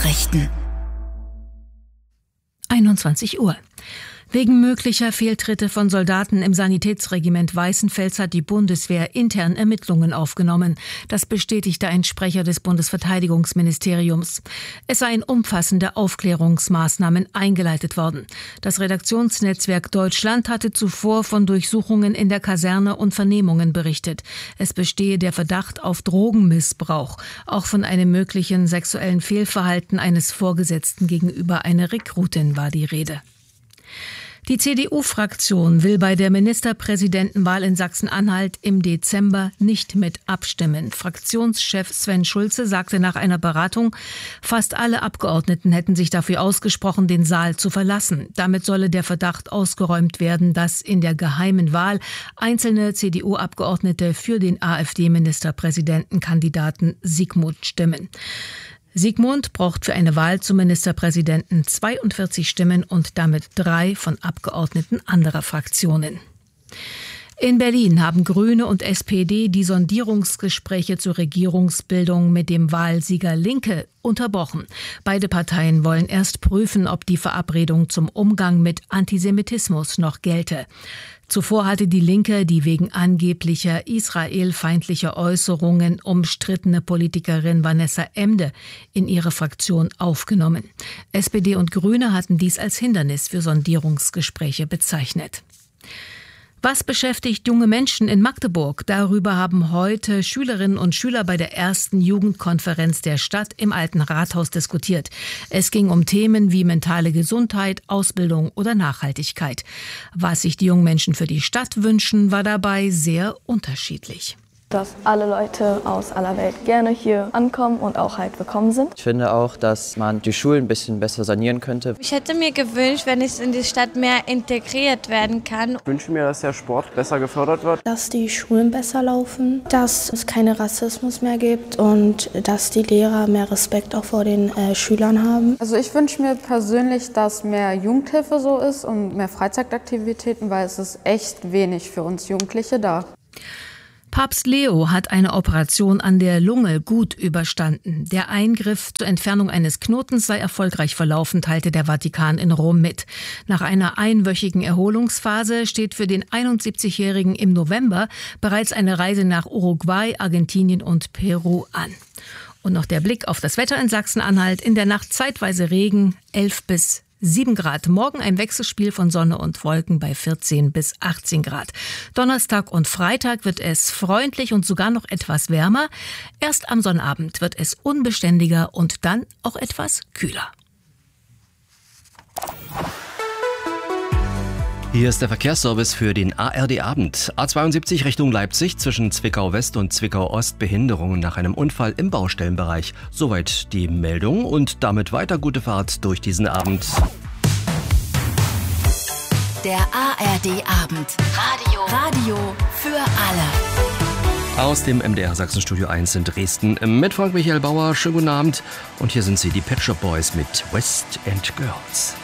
Nachrichten. 21 Uhr. Wegen möglicher Fehltritte von Soldaten im Sanitätsregiment Weißenfels hat die Bundeswehr intern Ermittlungen aufgenommen. Das bestätigte ein Sprecher des Bundesverteidigungsministeriums. Es seien umfassende Aufklärungsmaßnahmen eingeleitet worden. Das Redaktionsnetzwerk Deutschland hatte zuvor von Durchsuchungen in der Kaserne und Vernehmungen berichtet. Es bestehe der Verdacht auf Drogenmissbrauch. Auch von einem möglichen sexuellen Fehlverhalten eines Vorgesetzten gegenüber einer Rekrutin war die Rede. Die CDU-Fraktion will bei der Ministerpräsidentenwahl in Sachsen-Anhalt im Dezember nicht mit abstimmen. Fraktionschef Sven Schulze sagte nach einer Beratung, fast alle Abgeordneten hätten sich dafür ausgesprochen, den Saal zu verlassen. Damit solle der Verdacht ausgeräumt werden, dass in der geheimen Wahl einzelne CDU-Abgeordnete für den AfD-Ministerpräsidentenkandidaten Siegmund stimmen. Siegmund braucht für eine Wahl zum Ministerpräsidenten 42 Stimmen und damit 3 von Abgeordneten anderer Fraktionen. In Berlin haben Grüne und SPD die Sondierungsgespräche zur Regierungsbildung mit dem Wahlsieger Linke unterbrochen. Beide Parteien wollen erst prüfen, ob die Verabredung zum Umgang mit Antisemitismus noch gelte. Zuvor hatte die Linke die wegen angeblicher israelfeindlicher Äußerungen umstrittene Politikerin Vanessa Emde in ihre Fraktion aufgenommen. SPD und Grüne hatten dies als Hindernis für Sondierungsgespräche bezeichnet. Was beschäftigt junge Menschen in Magdeburg? Darüber haben heute Schülerinnen und Schüler bei der ersten Jugendkonferenz der Stadt im Alten Rathaus diskutiert. Es ging um Themen wie mentale Gesundheit, Ausbildung oder Nachhaltigkeit. Was sich die jungen Menschen für die Stadt wünschen, war dabei sehr unterschiedlich. Dass alle Leute aus aller Welt gerne hier ankommen und auch halt willkommen sind. Ich finde auch, dass man die Schulen ein bisschen besser sanieren könnte. Ich hätte mir gewünscht, wenn es in die Stadt mehr integriert werden kann. Ich wünsche mir, dass der Sport besser gefördert wird. Dass die Schulen besser laufen, dass es keinen Rassismus mehr gibt und dass die Lehrer mehr Respekt auch vor den Schülern haben. Also ich wünsche mir persönlich, dass mehr Jugendhilfe so ist und mehr Freizeitaktivitäten, weil es ist echt wenig für uns Jugendliche da. Papst Leo hat eine Operation an der Lunge gut überstanden. Der Eingriff zur Entfernung eines Knotens sei erfolgreich verlaufen, teilte der Vatikan in Rom mit. Nach einer einwöchigen Erholungsphase steht für den 71-Jährigen im November bereits eine Reise nach Uruguay, Argentinien und Peru an. Und noch der Blick auf das Wetter in Sachsen-Anhalt. In der Nacht zeitweise Regen, 11 bis 7 Grad. Morgen ein Wechselspiel von Sonne und Wolken bei 14 bis 18 Grad. Donnerstag und Freitag wird es freundlich und sogar noch etwas wärmer. Erst am Sonnabend wird es unbeständiger und dann auch etwas kühler. Hier ist der Verkehrsservice für den ARD-Abend. A72 Richtung Leipzig zwischen Zwickau-West und Zwickau-Ost Behinderungen nach einem Unfall im Baustellenbereich. Soweit die Meldung und damit weiter gute Fahrt durch diesen Abend. Der ARD-Abend. Radio für alle. Aus dem MDR Sachsen-Studio 1 in Dresden mit Frank Michael Bauer. Schönen guten Abend. Und hier sind sie, die Pet Shop Boys mit West End Girls.